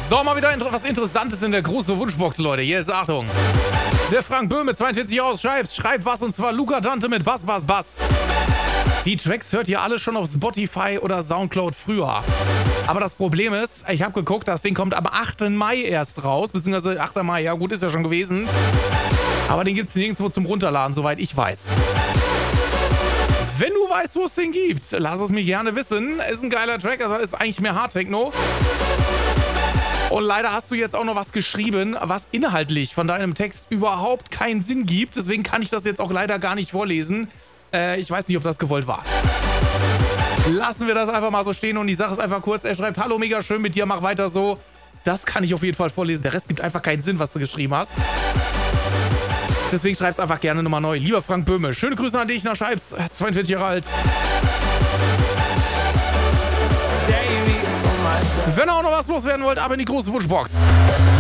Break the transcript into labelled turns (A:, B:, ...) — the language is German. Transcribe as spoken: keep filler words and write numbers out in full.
A: So, mal wieder inter was Interessantes in der großen Wunschbox, Leute. Hier ist Achtung. Der Frank Böhme, zweiundvierzig aus, schreibt, schreibt was, und zwar Luca Dante mit Bass, Bass, Bass. Die Tracks hört ihr alle schon auf Spotify oder Soundcloud früher. Aber das Problem ist, ich habe geguckt, das Ding kommt am achten Mai erst raus, beziehungsweise achter Mai, ja gut, ist ja schon gewesen. Aber den gibt es nirgendwo zum Runterladen, soweit ich weiß. Wenn du weißt, wo es den gibt, lass es mich gerne wissen. Ist ein geiler Track, aber ist eigentlich mehr Hardtechno. Und leider hast du jetzt auch noch was geschrieben, was inhaltlich von deinem Text überhaupt keinen Sinn gibt. Deswegen kann ich das jetzt auch leider gar nicht vorlesen. Äh, ich weiß nicht, ob das gewollt war. Lassen wir das einfach mal so stehen und die Sache ist einfach kurz. Er schreibt, hallo, mega schön mit dir, mach weiter so. Das kann ich auf jeden Fall vorlesen. Der Rest gibt einfach keinen Sinn, was du geschrieben hast. Deswegen schreib's einfach gerne nochmal neu. Lieber Frank Böhme, schöne Grüße an dich nach Scheibs, zweiundvierzig Jahre alt. Wenn ihr auch noch was loswerden wollt, ab in die große Wunschbox.